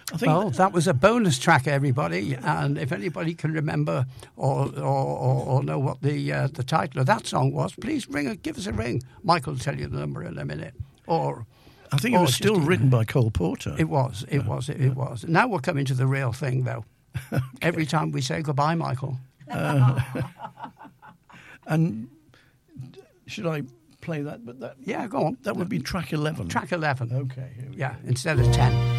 I think Well, that was a bonus track, everybody. And if anybody can remember or know what the title of that song was, please give us a ring. Michael will tell you the number in a minute. I think it was still written by Cole Porter. It was. Now we're coming to the real thing, though. Okay. Every time we say goodbye, Michael. And should I play that? Yeah, go on. That would be track 11. Track 11. Okay. Yeah, instead of 10.